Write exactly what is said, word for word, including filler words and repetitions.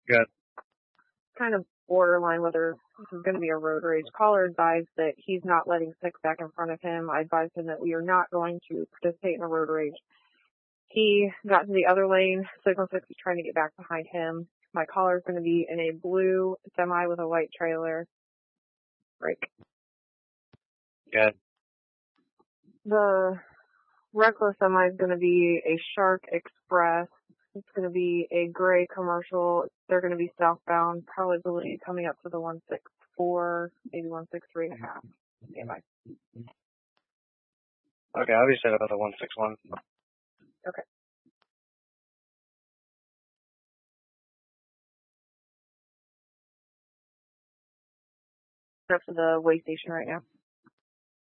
Good. Kind of borderline whether this is going to be a road rage. Caller advised that he's not letting six back in front of him. I advised him that we are not going to participate in a road rage. He got to the other lane. Signal six is trying to get back behind him. My caller is going to be in a blue semi with a white trailer. Break. Good. The reckless semi is going to be a Shark Express. It's going to be a gray commercial. They're going to be southbound, probably coming up to the one six four, maybe one six three and a half. Stand by. Okay, I'll be set up at the one six one. Okay. Up to the way station right now.